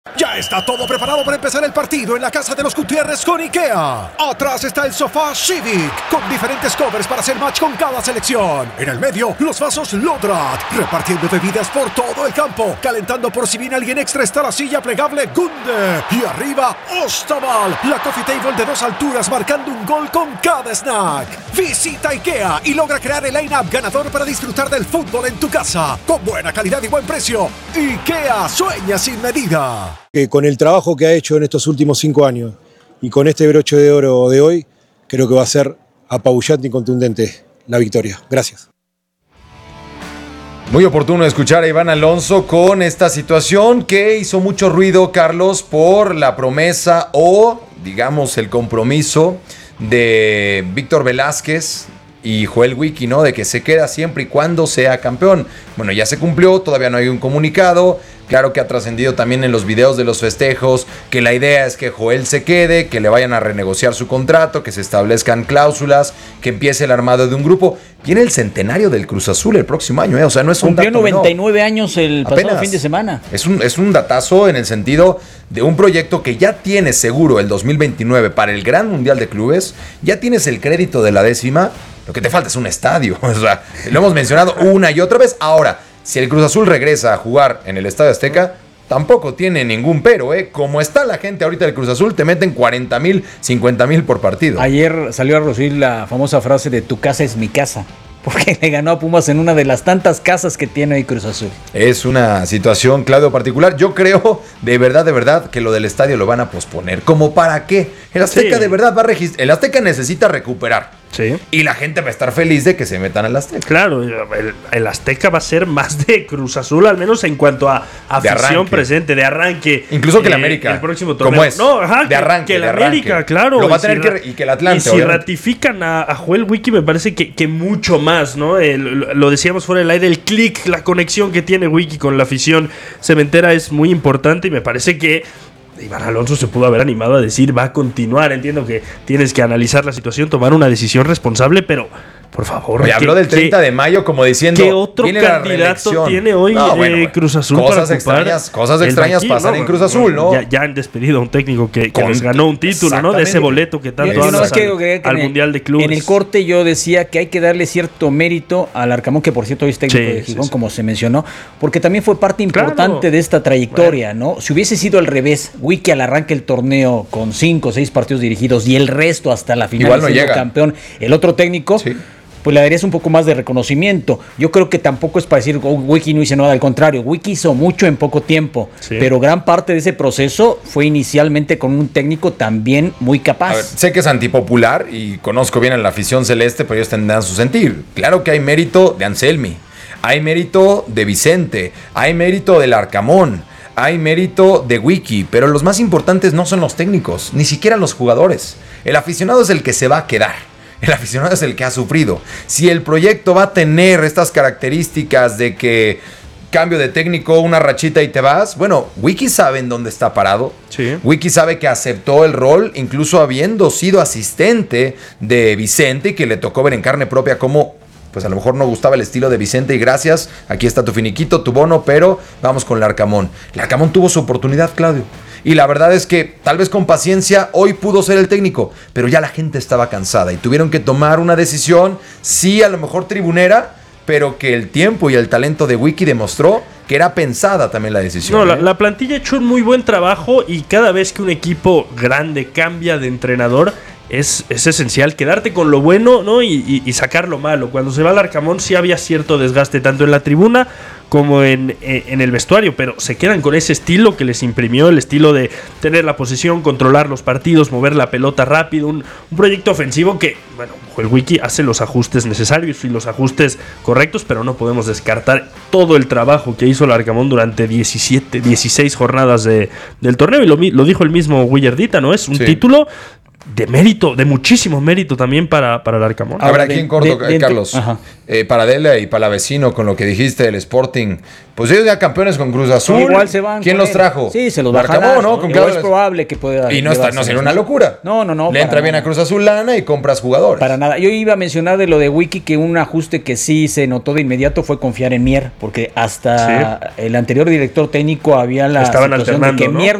Ya está todo preparado para empezar el partido en la casa de los Gutiérrez con IKEA. Atrás está el sofá Civic, con diferentes covers para hacer match con cada selección. En el medio, los vasos Lodrat, repartiendo bebidas por todo el campo. Calentando por si viene alguien extra está la silla plegable Gunde. Y arriba, Ostaval, la coffee table de 2 alturas marcando un gol con cada snack. Visita IKEA y logra crear el line-up ganador para disfrutar del fútbol en tu casa. Con buena calidad y buen precio. IKEA sueña sin medida. Que con el trabajo que ha hecho en estos últimos 5 años y con este broche de oro de hoy, creo que va a ser apabullante y contundente la victoria. Gracias. Muy oportuno escuchar a Iván Alonso con esta situación que hizo mucho ruido, Carlos, por la promesa o, digamos, el compromiso de Víctor Velázquez y Joel Wiki, ¿no? De que se queda siempre y cuando sea campeón. Bueno, ya se cumplió, todavía no hay un comunicado. Claro que ha trascendido también en los videos de los festejos que la idea es que Joel se quede, que le vayan a renegociar su contrato, que se establezcan cláusulas, que empiece el armado de un grupo. Viene el centenario del Cruz Azul el próximo año, ¿eh? O sea, no es un dato menor. Cumplió 99 años el pasado fin de semana. Es un datazo en el sentido de un proyecto que ya tienes seguro el 2029 para el Gran Mundial de Clubes, ya tienes el crédito de la 10ª, lo que te falta es un estadio. O sea, lo hemos mencionado una y otra vez. Ahora, si el Cruz Azul regresa a jugar en el Estadio Azteca, tampoco tiene ningún pero, ¿eh? Como está la gente ahorita del Cruz Azul, te meten 40,000, 50,000 por partido. Ayer salió a relucir la famosa frase de tu casa es mi casa, porque le ganó a Pumas en una de las tantas casas que tiene hoy Cruz Azul. Es una situación, Claudio, particular. Yo creo, de verdad, que lo del estadio lo van a posponer. ¿Cómo para qué? El Azteca de verdad va a registrar. El Azteca necesita recuperar. Sí. Y la gente va a estar feliz de que se metan al Azteca. Claro, el Azteca va a ser más de Cruz Azul, al menos en cuanto a afición presente, de arranque. Incluso que el América. El próximo torneo. ¿Cómo es? No, ajá, de arranque. Que el América, claro. Lo va a tener y que el Atlante. Y si ratifican a Joel Wiki, me parece que mucho más, ¿no? Lo decíamos fuera del aire, el click, la conexión que tiene Wiki con la afición cementera es muy importante y me parece que Iván Alonso se pudo haber animado a decir va a continuar. Entiendo que tienes que analizar la situación, tomar una decisión responsable, pero por favor. Me habló del 30 de mayo como diciendo ¿qué otro candidato tiene hoy Cruz Azul cosas extrañas pasan en Cruz Azul, ¿no? Ya han despedido a un técnico que les ganó un título, ¿no? De ese boleto que tanto hablan al Mundial de Clubes. En el corte yo decía que hay que darle cierto mérito al Arcamón, que por cierto hoy es técnico de Gijón, como se mencionó, porque también fue parte importante de esta trayectoria, ¿no? Si hubiese sido al revés, Wiki al arranque el torneo con 5 o 6 partidos dirigidos y el resto hasta la final siendo campeón, el otro técnico... pues le darías un poco más de reconocimiento. Yo creo que tampoco es para decir Wiki no hizo nada, al contrario, Wiki hizo mucho en poco tiempo, pero gran parte de ese proceso fue inicialmente con un técnico también muy capaz. A ver, sé que es antipopular y conozco bien a la afición celeste, pero ellos tendrán su sentir. Claro que hay mérito de Anselmi, hay mérito de Vicente, hay mérito del Arcamón, hay mérito de Wiki, pero los más importantes no son los técnicos, ni siquiera los jugadores. El aficionado es el que se va a quedar. El aficionado es el que ha sufrido. Si el proyecto va a tener estas características de que cambio de técnico, una rachita y te vas, bueno, Wiki sabe en dónde está parado. Sí. Wiki sabe que aceptó el rol, incluso habiendo sido asistente de Vicente y que le tocó ver en carne propia cómo, pues a lo mejor no gustaba el estilo de Vicente y gracias, aquí está tu finiquito, tu bono, pero vamos con el Arcamón. El Arcamón tuvo su oportunidad, Claudio. Y la verdad es que tal vez con paciencia hoy pudo ser el técnico, pero ya la gente estaba cansada y tuvieron que tomar una decisión, sí a lo mejor tribunera, pero que el tiempo y el talento de Wiki demostró que era pensada también la decisión. No, la plantilla ha hecho un muy buen trabajo y cada vez que un equipo grande cambia de entrenador es esencial quedarte con lo bueno, ¿no? y sacar lo malo. Cuando se va al Arcamón sí había cierto desgaste tanto en la tribuna como en el vestuario, pero se quedan con ese estilo que les imprimió, el estilo de tener la posesión, controlar los partidos, mover la pelota rápido, un proyecto ofensivo que, bueno, el Wiki hace los ajustes necesarios y los ajustes correctos, pero no podemos descartar todo el trabajo que hizo el Arcamón durante 16 jornadas del torneo, y lo dijo el mismo Willardita, ¿no? Es un título de mérito, de muchísimo mérito también para el Arcamón. A ver, aquí en corto, Carlos, para Adela y para la vecino, con lo que dijiste del Sporting, pues ellos ya campeones con Cruz Azul. Igual se van. ¿Quién los trajo? Sí, se los va a Jalar, ¿no? Con es probable que pueda. Y no sería una locura. No. Le entra bien a Cruz Azul lana y compras jugadores. Para nada. Yo iba a mencionar de lo de Wiki que un ajuste que sí se notó de inmediato fue confiar en Mier, porque hasta el anterior director técnico había la estaban situación de que alternando, ¿no? Mier